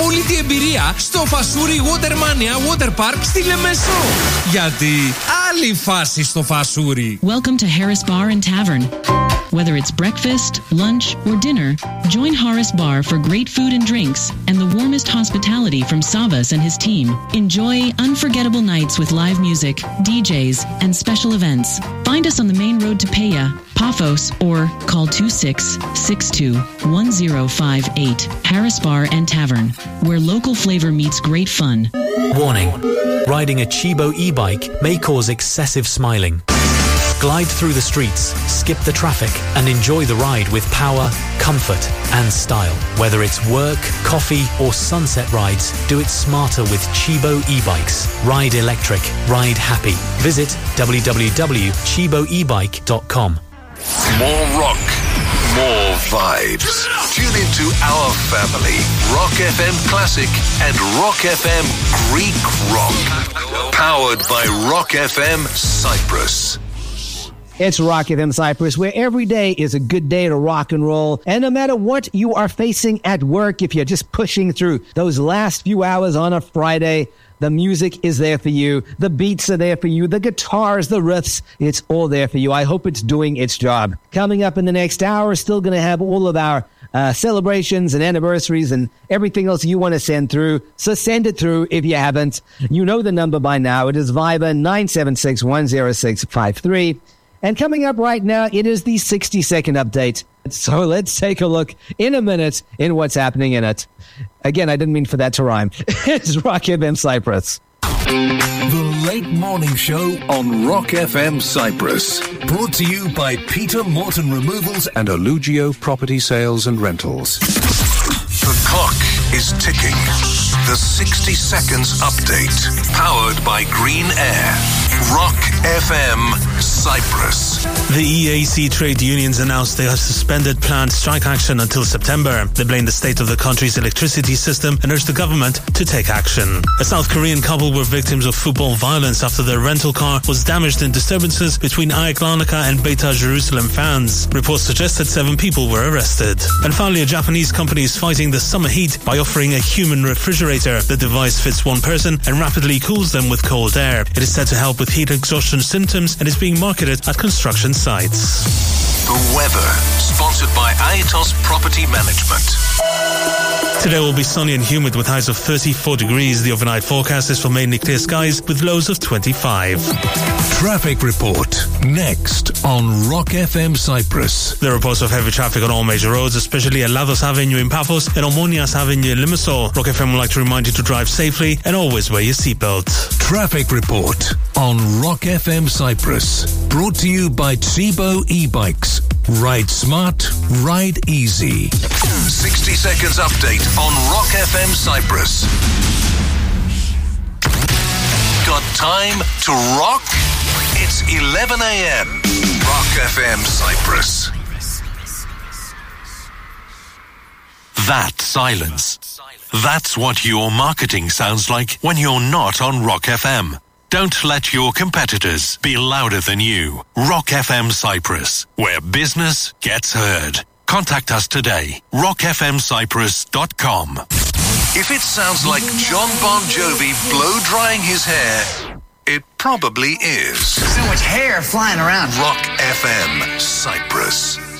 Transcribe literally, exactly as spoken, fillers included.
απόλυτη εμπειρία στο Φασούρι Watermania Water Park στη Λεμεσό. Γιατί άλλη φάση στο Φασούρι. Welcome to Harris Bar and Tavern. Whether it's breakfast, lunch, or dinner, join Harris Bar for great food and drinks and the warmest hospitality from Savas and his team. Enjoy unforgettable nights with live music, D Js, and special events. Find us on the main road to Peja, Paphos, or call two six six two one zero five eight. Harris Bar and Tavern, where local flavor meets great fun. Warning: riding a Chibo e-bike may cause excessive smiling. Glide through the streets, skip the traffic, and enjoy the ride with power, comfort, and style. Whether it's work, coffee, or sunset rides, do it smarter with Chibo e-bikes. Ride electric, ride happy. Visit w w w dot chibo e bike dot com. More rock, more vibes. Tune into our family, Rock F M Classic and Rock F M Greek Rock. Powered by Rock F M Cyprus. It's Rock F M Cyprus, where every day is a good day to rock and roll. And no matter what you are facing at work, if you're just pushing through those last few hours on a Friday, the music is there for you. The beats are there for you. The guitars, the riffs, it's all there for you. I hope it's doing its job. Coming up in the next hour, still going to have all of our uh, celebrations and anniversaries and everything else you want to send through. So send it through if you haven't. You know the number by now. It is Viber nine seven six one zero six five three. And coming up right now, it is the sixty-second update. So let's take a look in a minute in what's happening in it. Again, I didn't mean for that to rhyme. It's Rock F M Cyprus. The Late Morning Show on Rock F M Cyprus. Brought to you by Peter Morton Removals and Allugio Property Sales and Rentals. The clock is ticking. The sixty seconds update. Powered by Green Air. Rock F M Cyprus. The E A C trade unions announced they have suspended planned strike action until September. They blame the state of the country's electricity system and urge the government to take action. A South Korean couple were victims of football violence after their rental car was damaged in disturbances between AEK Larnaca and Beitar Jerusalem fans. Reports suggest that seven people were arrested. And finally, a Japanese company is fighting the summer heat by offering a human refrigerator. The device fits one person and rapidly cools them with cold air. It is said to help with heat exhaustion symptoms and is being marketed at construction sites. The weather, sponsored by Aetos Property Management. Today will be sunny and humid with highs of thirty-four degrees. The overnight forecast is for mainly clear skies with lows of twenty-five. Traffic report next on Rock F M Cyprus. There are reports of heavy traffic on all major roads, especially at Lathos Avenue in Paphos and Omonias Avenue in Limassol. Rock F M would like to remind you to drive safely and always wear your seatbelt. Traffic report on Rock F M Cyprus. Brought to you by Chibo e-bikes. Ride smart, ride easy. sixty seconds update on Rock F M Cyprus. Got time to rock? It's eleven a.m. Rock F M Cyprus. That silence. That's what your marketing sounds like when you're not on Rock F M. Don't let your competitors be louder than you. Rock F M Cyprus, where business gets heard. Contact us today. rock f m cyprus dot com. If it sounds like John Bon Jovi blow-drying his hair, it probably is. So much hair flying around. Rock F M Cyprus.